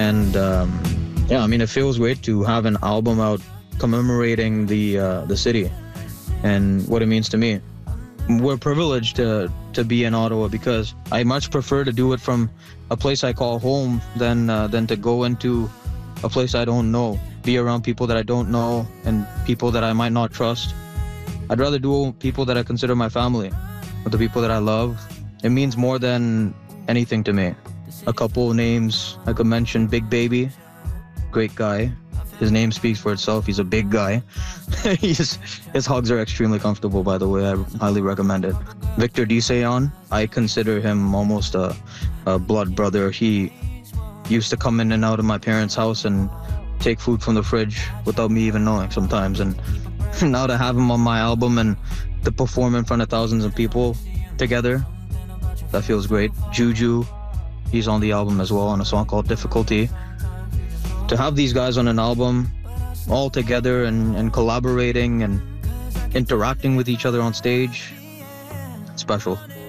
And yeah, I mean, it feels great to have an album out commemorating the city and what it means to me. We're privileged to be in Ottawa because I much prefer to do it from a place I call home than to go into a place I don't know, be around people that I don't know and people that I might not trust. I'd rather do people that I consider my family, with the people that I love. It means more than anything to me. A couple names I could mention: Big Baby, great guy. His name speaks for itself. He's a big guy. His hugs are extremely comfortable, by the way. I highly recommend it. Victor Diseyon, I consider him almost a blood brother. He used to come in and out of my parents' house and take food from the fridge without me even knowing sometimes. And now to have him on my album and to perform in front of thousands of people together, that feels great. Juju, he's on the album as well on a song called Difficulty. To have these guys on an album all together and collaborating and interacting with each other on stage, it's special.